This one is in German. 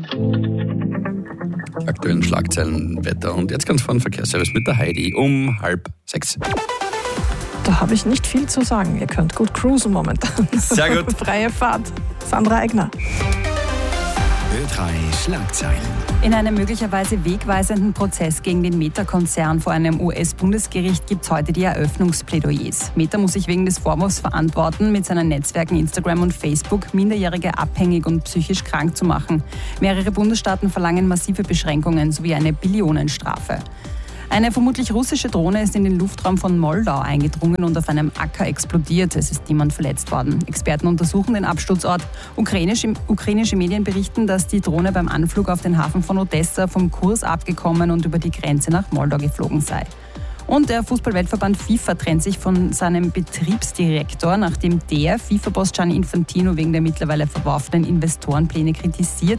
Aktuellen Schlagzeilen, Wetter und jetzt ganz vorne Verkehrsservice mit der Heidi um 5:30. Da habe ich nicht viel zu sagen. Ihr könnt gut cruisen momentan. Sehr gut. Freie Fahrt. Sandra Eigner. Ö3 Schlagzeilen. In einem möglicherweise wegweisenden Prozess gegen den Meta-Konzern vor einem US-Bundesgericht gibt es heute die Eröffnungsplädoyers. Meta muss sich wegen des Vorwurfs verantworten, mit seinen Netzwerken Instagram und Facebook Minderjährige abhängig und psychisch krank zu machen. Mehrere Bundesstaaten verlangen massive Beschränkungen sowie eine Billionenstrafe. Eine vermutlich russische Drohne ist in den Luftraum von Moldau eingedrungen und auf einem Acker explodiert. Es ist niemand verletzt worden. Experten untersuchen den Absturzort. Ukrainische Medien berichten, dass die Drohne beim Anflug auf den Hafen von Odessa vom Kurs abgekommen und über die Grenze nach Moldau geflogen sei. Und der Fußball-Weltverband FIFA trennt sich von seinem Betriebsdirektor, nachdem der FIFA-Boss Gianni Infantino wegen der mittlerweile verworfenen Investorenpläne kritisiert